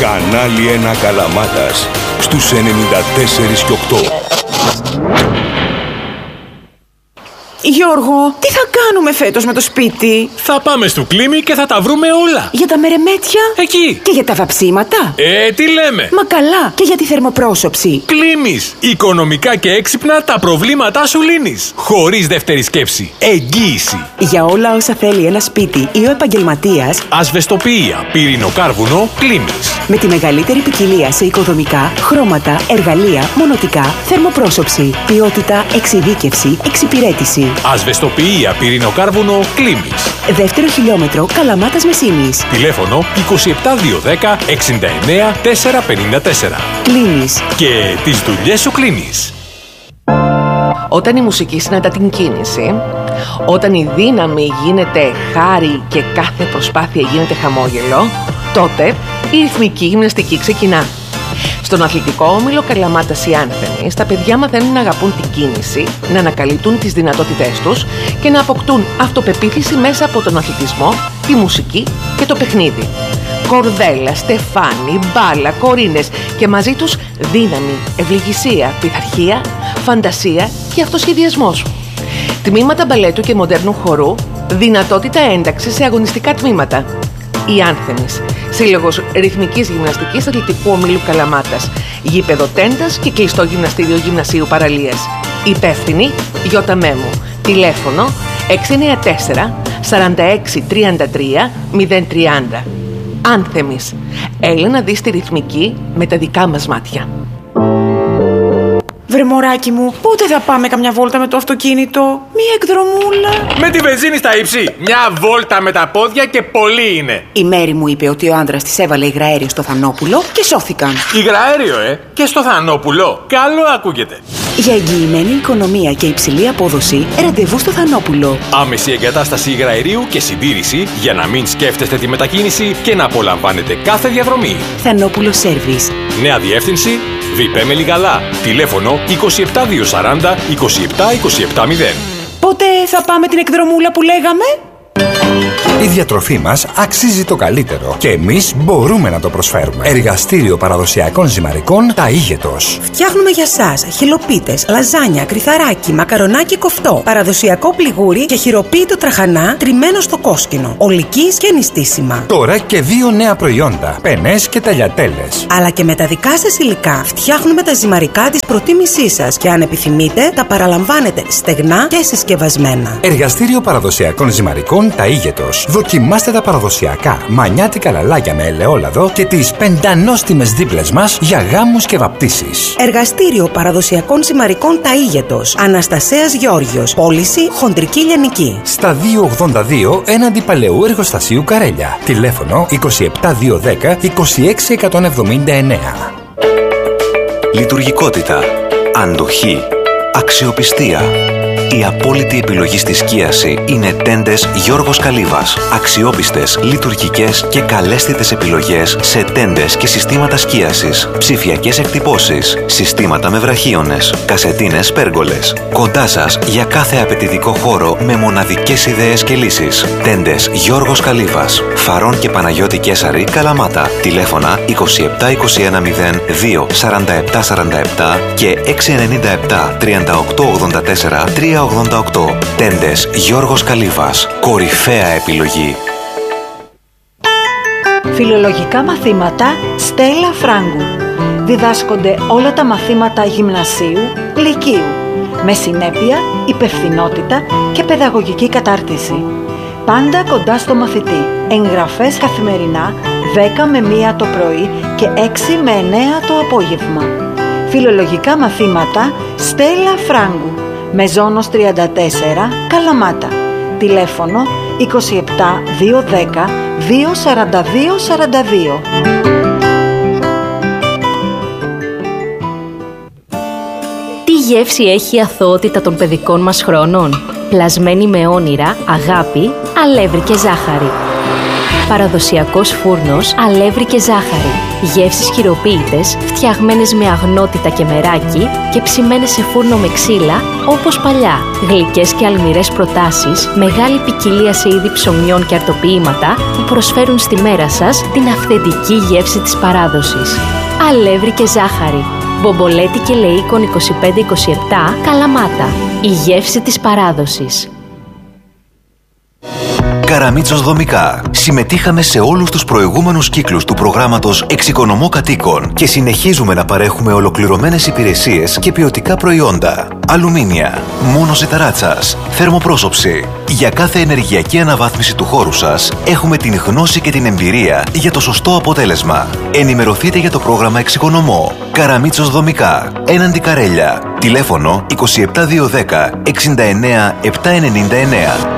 Κανάλι 1 Καλαμάτας στους 94 και 8. Γιώργο, τι θα κάνουμε φέτος με το σπίτι? Θα πάμε στο Κλίμι και θα τα βρούμε όλα. Για τα μερεμέτια? Εκεί. Και για τα βαψίματα? Τι λέμε. Μα καλά, και για τη θερμοπρόσωψη. Κλίμις. Οικονομικά και έξυπνα τα προβλήματά σου λύνεις. Χωρίς δεύτερη σκέψη. Εγγύηση. Για όλα όσα θέλει ένα σπίτι ή ο επαγγελματίας. Ασβεστοποιία, πυρηνοκάρβουνο, Κλίμις. Με τη μεγαλύτερη ποικιλία σε οικοδομικά, χρώματα, εργαλεία, μονοτικά, θερμοπρόσωψη, ποιότητα, εξειδίκευση, εξυπηρέτηση. Ασβεστοποιία, πυρηνοκάρβουνο, Κλίμις. Δεύτερο χιλιόμετρο, Καλαμάτας Μεσίνης. Τηλέφωνο 27210 69 454. Κλείνεις. Και τις δουλειές σου κλείνεις. Όταν η μουσική συναντά την κίνηση, όταν η δύναμη γίνεται χάρη και κάθε προσπάθεια γίνεται χαμόγελο, τότε η ρυθμική γυμναστική ξεκινά. Στον αθλητικό όμιλο Καλαμάτας οι Άνθεμοι, τα παιδιά μαθαίνουν να αγαπούν την κίνηση, να ανακαλύπτουν τις δυνατότητές τους και να αποκτούν αυτοπεποίθηση μέσα από τον αθλητισμό, τη μουσική και το παιχνίδι. Κορδέλα, στεφάνι, μπάλα, κορίνες και μαζί τους δύναμη, ευληγησία, πειθαρχία, φαντασία και αυτοσχεδιασμός. Τμήματα μπαλέτου και μοντέρνου χορού, δυνατότητα ένταξης σε αγωνιστικά τμήματα. Οι Άνθεμις, Σύλλογος Ρυθμικής Γυμναστικής Αθλητικού Ομίλου Καλαμάτας, γήπεδο τέντας και κλειστό γυμναστήριο Γυμνασίου Παραλίας. Υπεύθυνη Γιώτα Μέμου. Τηλέφωνο 694 46 33 030. Άνθεμις. Έλα να δεις τη ρυθμική με τα δικά μας μάτια. Βρε μωράκι μου, πότε θα πάμε καμιά βόλτα με το αυτοκίνητο? Μία εκδρομούλα. Με τη βενζίνη στα ύψη. Μια βόλτα με τα πόδια και πολύ είναι. Η Μέρη μου είπε ότι ο άντρας της έβαλε υγραέριο στο Θανόπουλο και σώθηκαν. Υγραέριο, και στο Θανόπουλο. Καλό ακούγεται. Για εγγυημένη οικονομία και υψηλή απόδοση, ραντεβού στο Θανόπουλο. Άμεση εγκατάσταση υγραερίου και συντήρηση για να μην σκέφτεστε τη μετακίνηση και να απολαμβάνετε κάθε διαδρομή. Θανόπουλο Σέρβις. Νέα διεύθυνση Βιπέ Μελιγαλά. Τηλέφωνο 27240 27270. Πότε θα πάμε την εκδρομούλα που λέγαμε? Η διατροφή μας αξίζει το καλύτερο και εμείς μπορούμε να το προσφέρουμε. Εργαστήριο παραδοσιακών ζυμαρικών Ταΐγετος. Φτιάχνουμε για σας χυλοπίτες, λαζάνια, κρυθαράκι, μακαρονάκι κοφτό, παραδοσιακό πληγούρι και χειροποίητο τραχανά τριμμένο στο κόσκινο, ολικής και νηστίσιμα. Τώρα και 2 νέα προϊόντα, πενές και ταλιατέλες. Αλλά και με τα δικά σας υλικά φτιάχνουμε τα ζυμαρικά της προτίμησής σας και αν επιθυμείτε τα παραλαμβάνετε στεγνά και συσκευασμένα. Εργαστήριο παραδοσιακών ζυμαρικών Ταΐγετος. Δοκιμάστε τα παραδοσιακά μανιάτικα λαλάκια με ελαιόλαδο και τις πεντανόστιμες δίπλες μας για γάμους και βαπτίσεις. Εργαστήριο παραδοσιακών ζυμαρικών Ταΐγετος. Αναστασέας Γεώργιος. Πώληση Χοντρική Λιανική. Στα 282 έναντι Παλαιού Εργοστασίου Καρέλια. Τηλέφωνο 27210 26179. Λειτουργικότητα, αντοχή, αξιοπιστία. Η απόλυτη επιλογή στη σκίαση είναι τέντες Γιώργος Καλύβας. Αξιόπιστες, λειτουργικές και καλέσθητες επιλογές σε τέντες και συστήματα σκίασης. Ψηφιακές εκτυπώσεις, συστήματα με βραχίονες, κασετίνες πέργολες. Κοντά σας για κάθε απαιτητικό χώρο με μοναδικές ιδέες και λύσεις. Τέντες Γιώργος Καλύβας. Φαρών και Παναγιώτη Κέσαρη, Καλαμάτα. Τηλέφωνα 27210 2 47 47 και 697 38 84 388. Τέντες Γιώργος Καλύβας. Κορυφαία επιλογή. Φιλολογικά μαθήματα Στέλλα Φράγκου. Διδάσκονται όλα τα μαθήματα γυμνασίου, λυκείου, με συνέπεια, υπευθυνότητα και παιδαγωγική κατάρτιση. Πάντα κοντά στο μαθητή. Εγγραφές καθημερινά 10 με 1 το πρωί και 6 με 9 το απόγευμα. Φιλολογικά μαθήματα Στέλλα Φράγκου. Μεζόνος 34, Καλαμάτα. Τηλέφωνο 27 210 242 42. Τι γεύση έχει η αθωότητα των παιδικών μας χρόνων? Πλασμένη με όνειρα, αγάπη, αλεύρι και ζάχαρη. Παραδοσιακός φούρνος, αλεύρι και ζάχαρη. Γεύσεις χειροποίητες, φτιαγμένες με αγνότητα και μεράκι και ψημένες σε φούρνο με ξύλα, όπως παλιά. Γλυκές και αλμυρές προτάσεις, μεγάλη ποικιλία σε είδη ψωμιών και αρτοποιήματα που προσφέρουν στη μέρα σας την αυθεντική γεύση της παράδοσης. Αλεύρι και ζάχαρη. Μπομπολέτη και Λεΐκον 25-27, Καλαμάτα. Η γεύση της παράδοσης. Καραμίτσος Δομικά. Συμμετείχαμε σε όλους τους προηγούμενους κύκλους του προγράμματος Εξοικονομώ Κατοίκων και συνεχίζουμε να παρέχουμε ολοκληρωμένες υπηρεσίες και ποιοτικά προϊόντα. Αλουμίνια, μόνωση ταράτσας, θερμοπρόσωψη. Για κάθε ενεργειακή αναβάθμιση του χώρου σας έχουμε την γνώση και την εμπειρία για το σωστό αποτέλεσμα. Ενημερωθείτε για το πρόγραμμα Εξοικονομώ. Καραμίτσος Δομικά. Έναντι Καρέλια. Τηλέφωνο 27210 69 799.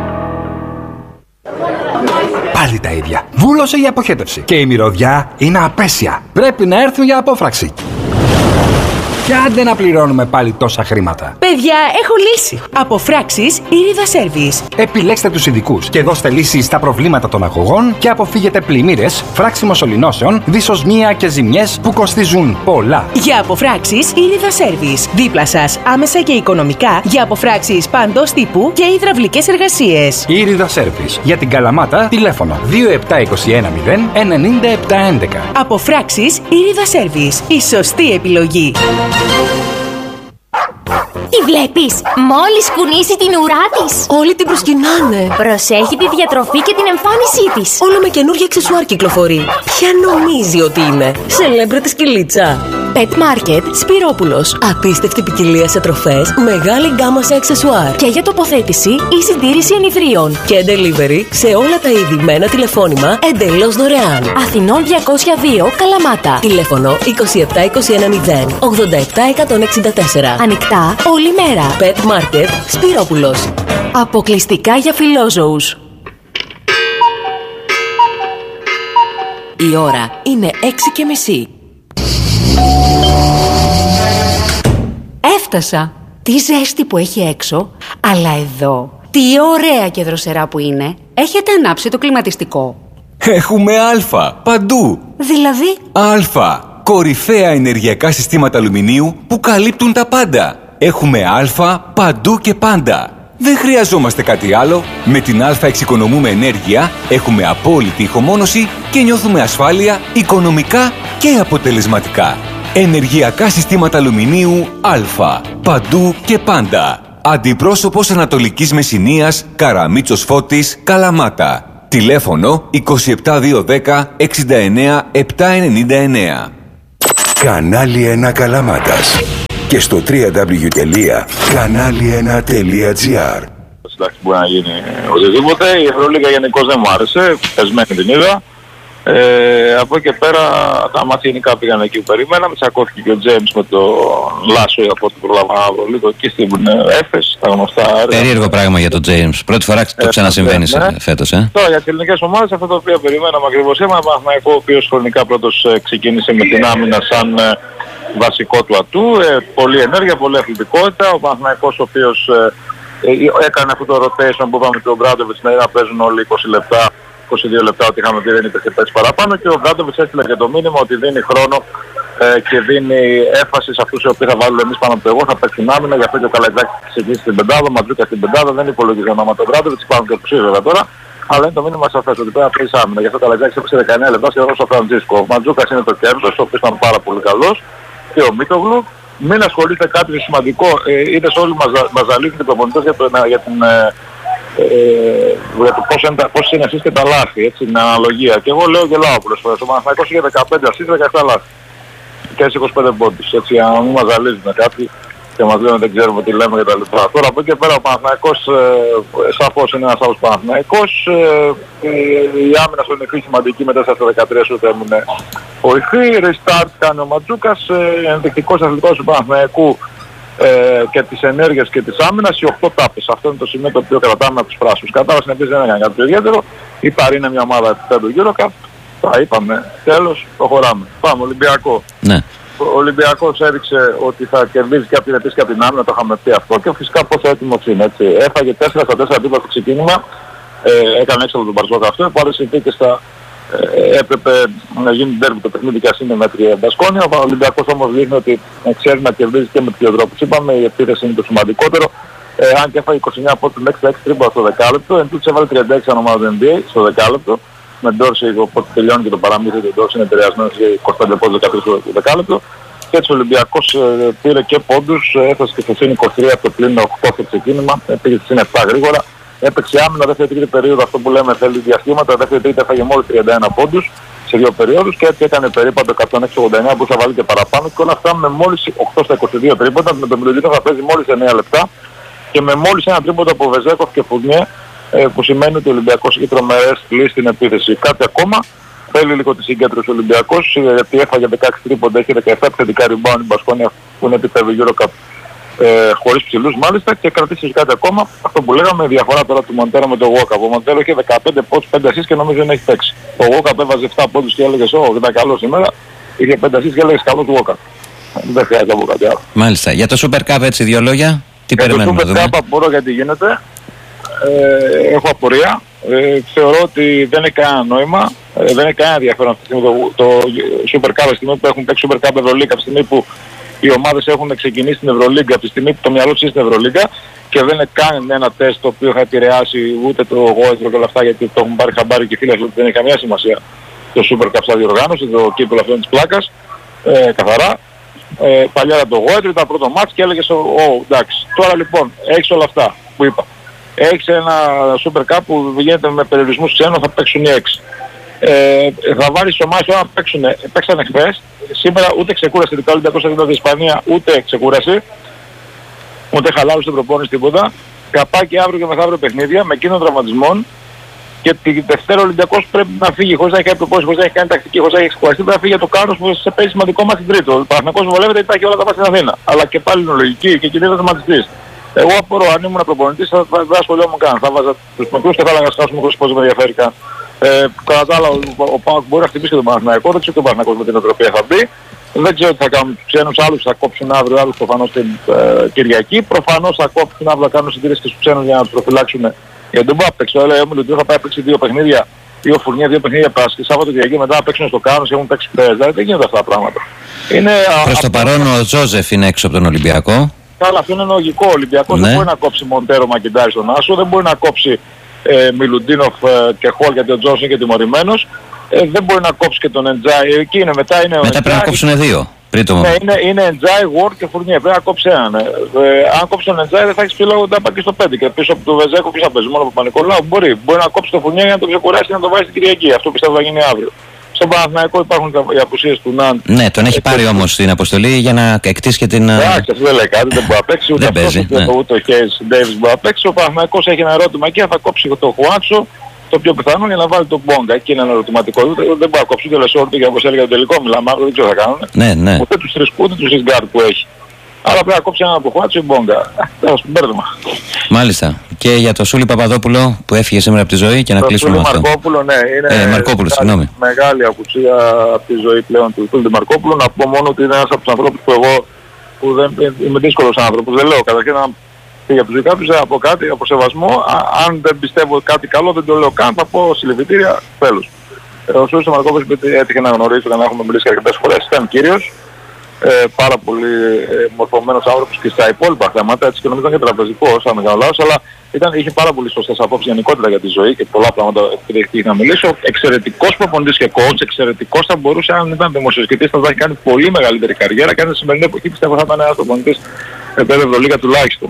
Πάλι τα ίδια. Βούλωσε η αποχέτευση. Και η μυρωδιά είναι απέσια. Πρέπει να έρθουν για απόφραξη. Και άντε να πληρώνουμε πάλι τόσα χρήματα. Παιδιά, έχω λύση. Αποφράξεις Ήριδα Service. Επιλέξτε τους ειδικούς και δώστε λύση στα προβλήματα των αγωγών και αποφύγετε πλημμύρες, φράξιμο σωληνώσεων, δυσοσμία και ζημιές που κοστίζουν πολλά. Για αποφράξεις Ήριδα Service. Δίπλα σας, άμεσα και οικονομικά, για αποφράξεις παντός τύπου και υδραυλικές εργασίες. Ήριδα Service. Για την Καλαμάτα, τηλέφωνο 27210 9711. Αποφράξεις Ήριδα Service. Η σωστή επιλογή. Τη βλέπεις? Μόλις κουνήσει την ουρά της, Όλοι την προσκυνάνε. προσέχει τη διατροφή και την εμφάνισή της. Όλο με καινούργια αξεσουάρ κυκλοφορεί. Ποια νομίζει ότι είναι? Σελέμπριτη σκυλίτσα. Pet Market Σπυρόπουλος. Απίστευτη ποικιλία σε τροφές, μεγάλη γκάμα σε αξεσουάρ. Και για τοποθέτηση ή συντήρηση ενιδρίων. Και delivery σε όλα τα είδη με ένα τηλεφώνημα εντελώς δωρεάν. Αθηνών 202 Καλαμάτα. Τηλέφωνο 27210 87 164. Ανοιχτά όλη μέρα. Pet Market Σπυρόπουλος. Αποκλειστικά για φιλόζωους. Η ώρα είναι 6:30. Έφτασα. Τι ζέστη που έχει έξω, αλλά εδώ τι ωραία και δροσερά που είναι. Έχετε ανάψει το κλιματιστικό? Έχουμε Α παντού. Δηλαδή? Α. Κορυφαία ενεργειακά συστήματα αλουμινίου που καλύπτουν τα πάντα. Έχουμε Α παντού και πάντα. Δεν χρειαζόμαστε κάτι άλλο. Με την Α εξοικονομούμε ενέργεια, έχουμε απόλυτη ηχομόνωση και νιώθουμε ασφάλεια οικονομικά και αποτελεσματικά. Ενεργειακά συστήματα αλουμινίου Α. Παντού και πάντα. Αντιπρόσωπος Ανατολικής Μεσσηνίας, Καραμίτσος Φώτης, Καλαμάτα. Τηλέφωνο 27210 69 799. Κανάλι 1 Καλαμάτας. Και στο www.kanali1.gr. Εντάξει, μπορεί να γίνει οτιδήποτε. Η Ευρωλίγα γενικώς δεν μου άρεσε. Πεσμένη την είδα. Από εκεί πέρα τα μαθηνικά πήγαν εκεί που περιμέναμε. Τσακώθηκε και ο Τζέιμς με το Λάσο από ό,τι προλάβα να βρω λίγο εκεί στην Έφες. Τα γνωστά. Περίεργο πράγμα για τον Τζέιμς. Πρώτη φορά το ξανασυμβαίνει φέτος. Τώρα για τις ελληνικές ομάδες, αυτό το οποίο περιμέναμε ακριβώς ένα Παναθηναϊκό, ο οποίος χρονικά πρώτος ξεκίνησε με την άμυνα σαν βασικό του ατού. Πολλή ενέργεια, πολλή αθλητικότητα. Ο Παναθηναϊκός, ο οποίος έκανε αυτό το rotation που είπαμε τον Μπράντοβιτς να παίζουν όλοι 20 λεπτά. 22 λεπτά ότι είχαμε πει δεν υπήρχε πέσει παραπάνω και ο Μπράντοβιτς έστειλε και το μήνυμα ότι δίνει χρόνο και δίνει έμφαση σε αυτούς οι οποίοι θα βάλουν εμείς πάνω από το εγώ, θα παίξουν άμυνα, γι' αυτό και ο Καλατζάκης ξεκίνησε στην πεντάδα, ο Ματζούκα στην πεντάδα, δεν υπολογίζει ονόματα ο Μπράντοβιτς, υπάρχουν και τους βέβαια τώρα, αλλά είναι το μήνυμα σαφές ότι πρέπει να παίξει άμυνα, γι' αυτό ο Καλατζάκης έπαιξε 19 λεπτά σχεδόν στο Φραντζίσκο. Ο Ματζούκας είναι το κέρδος, ο οποίος ήταν πάρα πολύ καλός και ο Μίτογλου. Μην ασχολείται κάτι σημαντικό, είδες όλοι μας ζαλίζουν οι προπονητές για το πώς είναι εσείς και τα λάθη, έτσι, την αναλογία. Και εγώ λέω γελάω πολλές φορές. Ο Παναθηναϊκός είχε 15 ασίστ, 17 λάθη. Και έχει 25 πόντους, έτσι, αν μην μας ζαλίζουν κάτι και μας λένε δεν ξέρουμε τι λέμε κτλ. Τώρα από εκεί και πέρα ο Παναθηναϊκός σαφώς είναι ένας άλλος Παναθηναϊκός. Η άμυνα στον Ιφή σημαντική με 4-13 ούτε έμεινε ο Ιφή. Restart κάνει ο Ματζούκας, ενδεικτικός αθλητικός του Παναθηναϊκού και τις ενέργειες και της άμυνας, οι 8 τάπες. Αυτό είναι το σημείο το οποίο κρατάμε από τους πράσινους. Κατάλαβα επίσης δεν έκανε κάτι ιδιαίτερο. Η Παρή είναι μια ομάδα επίπεδου EuroCup. Τα είπαμε. Τέλος, προχωράμε. Πάμε, Ολυμπιακό. Ναι. Ο Ολυμπιακός έδειξε ότι θα κερδίζει και από την επίσης και από την άμυνα, το είχαμε πει αυτό και φυσικά πόσο έτοιμος είναι. Έτσι. Έφαγε 4-4 δίπλα στο ξεκίνημα. έκανε έξω από τον Μπαρσόκα αυτό. Υπό άλλες συνθήκες έπρεπε να γίνει ντέρμπι το παιχνίδι και ασύμμετρη Μπασκόνια. Ο Ολυμπιακός όμως δείχνει ότι ξέρει να κερδίζει και με δύο τρόπους. Είπαμε, η επίθεση είναι το σημαντικότερο. Αν και έφαγε 29 από τους 6 τρίποτα στο δεκάλεπτο, εν τούτης έβαλε 36 αν ομάδα NBA στο δεκάλεπτο. Με Ντόρση, οπότε τελειώνει και το παραμύθι του Ντόρση, είναι επηρεασμένος για 25 πόντους 13 στο δεκάλεπτο. Και έτσι ο Ολυμπιακός πήρε και πόντους, έφτασε και στο συν 23 από το πλήν 8 στο ξεκίνημα, πήγε στη συν 7 γρήγορα. Έπαιξε άμυνα δεύτερη-τρίτη περίοδο, αυτό που λέμε θέλει διαστήματα. Δεύτερη-τρίτη έφαγε μόλις 31 πόντους σε δύο περίοδους και έτσι έκανε περίπατο 106-89 που θα βάλει και παραπάνω. Και όλα αυτά με μόλις 8 στα 22 τρίποτα. Με τον Μιλουτίνο θα παίζει μόλις 9 λεπτά και με μόλις ένα τρίποντο από Βεζέκοφ και Φουρνιέ, που σημαίνει ότι ο Ολυμπιακός έχει τρομερές κλίσεις στην επίθεση. Κάτι ακόμα, θέλει λίγο τη συγκέντρωση ο Ολυμπιακός, γιατί έφαγε 16 τρίποντα, έχει 17 επιθετικά rebound η Μπασκόνια που είναι επίπεδο EuroCup. Χωρίς ψηλούς μάλιστα, και κρατήσει κάτι ακόμα, αυτό που λέγαμε, διαφορά τώρα του Μοντέρο με τον Γουόκαπ. Ο Μοντέρο είχε 15 πόντους, 5 assists και νομίζω δεν έχει παίξει. Ο Γουόκαπ έβαζε 7 πόντους και έλεγες ήταν καλό σήμερα, είχε 5 assists και έλεγες καλός Γουόκαπ. Δεν χρειάζεται από κάτι άλλο. Μάλιστα. Για το Super Cup έτσι δύο λόγια, τι περιμένουμε να δούμε? Το Super Cup απορώ γιατί γίνεται, έχω απορία, θεωρώ ότι δεν έχει κανένα νόημα, δεν έχει κανένα ενδιαφέρον αυτή τη στιγμή το Super Cup, τη στιγμή που έχουν παίξει Super Cup Ευρωλίγκα, από τη στιγμή που οι ομάδες έχουν ξεκινήσει την Ευρωλίγκα, από τη στιγμή που το μυαλό τους είναι στην Ευρωλίγκα και δεν είναι καν ένα τεστ το οποίο θα επηρεάσει ούτε το γόητρο και όλα αυτά, γιατί το έχουν πάρει χαμπάρι και φίλοι ότι δεν έχει καμία σημασία το Super Cup σαν διοργάνωση, το κύπελλο αυτό της πλάκας, καθαρά. Παλιά το γόητρο, ήταν πρώτο μάτς και έλεγες εντάξει. Τώρα λοιπόν έχεις όλα αυτά που είπα. Έχεις ένα Super Cup που γίνεται με περιορισμούς ξένων, θα παίξουν οι 6. Θα βάλεις ομάδες να παίξανε χθες. Σήμερα ούτε ξεκούρασε την Ολυμπιακός από την Ισπανία, ούτε ξεκούρασε. Ούτε χαλάρωσε στην προπόνηση τίποτα. Καπάκι αύριο και μεθαύριο παιχνίδια με κίνδυνο τραυματισμών. Και τη Δευτέρα ο Ολυμπιακός πρέπει να φύγει χωρίς να έχει κάνει προπόνηση, χωρίς να έχει κάνει τακτική, χωρίς να έχει ξεκουραστεί. Πρέπει να φύγει για το Κάνος που σε παίζει σημαντικό μάτι τρίτο. Ο Παναθηναϊκός βολεύεται γιατί τα έχει όλα τα μάτια στην Αθήνα. Αλλά και πάλι είναι λογική και κινδύνος τραυματιστής. Εγώ απορώ, αν ήμουν προπονητής θα ασχολιόμουν καν. Θα βάζα τους μικρούς και θα έλεγα να σκάσουμε χωρίς πώς με ενδιαφέρει καν. Κατά τα άλλα, ο ΠΑΟΚ μπορεί να χτυπήσει και τον Παναθηναϊκό, δεν ξέρω τι ο Παναθηναϊκός με την οτροπία θα μπει. Δεν ξέρω τι θα κάνουν τους ξένους, άλλους θα κόψουν αύριο, άλλους προφανώς την Κυριακή. Προφανώς θα κόψουν αύριο, θα κάνουν συντήρηση και στους ξένους για να τους προφυλάξουν για τον Μπάπεξ. Το έλεγα ότι θα πάει να παίξει δύο παιχνίδια ή ο Φουρνιέ δύο παιχνίδια Πάσχη, Σάββατο και Κυριακή μετά να παίξουν στο Κάνος και έχουν παίξει χθες. Δηλαδή δεν γίνονται αυτά τα πράγματα. Προς το παρόν ο Τζόζεφ είναι έξω από τον Ολυμπιακό. Καλά, αυτό είναι λογικό. Ο Ολυμπιακός δεν μπορεί να κόψει Μοντέρο Μακιντάρι στον Άσο, δεν μπορεί να κόψει Μιλουντίνοφ και Χολ γιατί ο Τζόνσον είναι και τιμωρημένος. Δεν μπορεί να κόψει και τον Εντζάι. Εκεί είναι μετά. Μετά πρέπει να κόψουν δύο. Ναι, είναι Εντζάι, Ward και Φουρνιέ. Πρέπει να κόψει έναν. Αν κόψει τον Εντζάι δεν θα έχει λόγο να πάει και στο 5. Και πίσω από το Βεζέκο ποιος θα παίζει, μόνο από τον Παπα-Νικολάου. Μπορεί να κόψει τον Φουρνιέ για να τον ξεκουράσει και να τον βάζει στην Κυριακή. Αυτό πιστεύω θα γίνει αύριο. Στον Παναθηναϊκό υπάρχουν οι απουσίες του Ναντ. Ναι, τον έχει πάρει όμως στην αποστολή για να εκτίσει και την. Εντάξει, αυτό δεν λέει κάτι, δεν μπορεί να παίξει. Ούτε ο Χέις Ντέιβις μπορεί να παίξει. Ο Παναθηναϊκός έχει ένα ερώτημα και θα κόψει το Χουάντσο το πιο πιθανό για να βάλει τον Μπόγκα. Εκεί είναι ένα ερωτηματικό. Δεν μπορεί να κόψει ούτε Λεσόρτη για όπως έλεγα το τελικό. Μιλάμε αύριο, δεν ξέρω τι θα κάνουν. Ναι. Ούτε τους τρεις γκάρτ που έχει. Άρα πρέπει να κόψει έναν από Χουάντσο ή Μπόγκα. Τέλος, μπέρδεμα. Μάλιστα. Και για το Σούλη Παπαδόπουλο που έφυγε σήμερα από τη ζωή και να κλείσουμε αυτό. Μαρκόπουλο, ναι, είναι Μαρκόπουλο, συγγνώμη. Μεγάλη απουσία από τη ζωή πλέον του Σούλη Μαρκόπουλου. Να πω μόνο ότι είναι ένας από τους ανθρώπους που εγώ που δεν είμαι δύσκολος άνθρωπος. Δεν λέω καταρχήν να φύγει από τους δικάτους, να πω κάτι από σεβασμό. Αν δεν πιστεύω κάτι καλό δεν το λέω καν, θα πω συλληπιτήρια, τέλος. Ο Σούλης Μαρκόπουλος έτυχε να γνωρίσει και να έχουμε μιλήσει αρκετές φορές. Ήταν κύριος. Πάρα πολύ μορφωμένος άνθρωπος και στα υπόλοιπα θέματα, έτσι και νομίζω και τραπεζικός, αν δεν κάνω λάθος, αλλά είχε πάρα πολύ σωστές απόψεις γενικότερα για τη ζωή και πολλά πράγματα που να μιλήσω. Εξαιρετικός προπονητής και coach, εξαιρετικός θα μπορούσε, αν ήταν δημοσιογητής, θα έχει κάνει πολύ μεγαλύτερη καριέρα και αν στην σημερινή εποχή πιστεύω θα ήταν ένας προπονητής επίπεδο Ευρωλίγκα τουλάχιστον.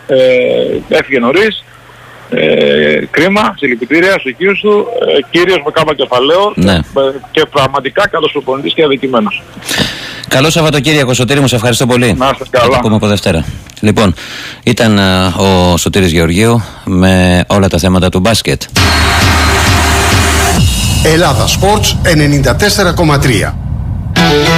Έφυγε νωρίς. Κρίμα, συλληπιτήρια στους οικείους του, κύριος με κάμα κεφαλαίο και πραγματικά καλός προπονητής και αδικημένος. Καλό Σαββατοκύριακο, Σωτήρη μου, σε ευχαριστώ πολύ. Να είστε καλά. Θα το πούμε από Δευτέρα. Λοιπόν, ήταν ο Σωτήρης Γεωργίου με όλα τα θέματα του μπάσκετ. Ελλάδα Sports 94,3.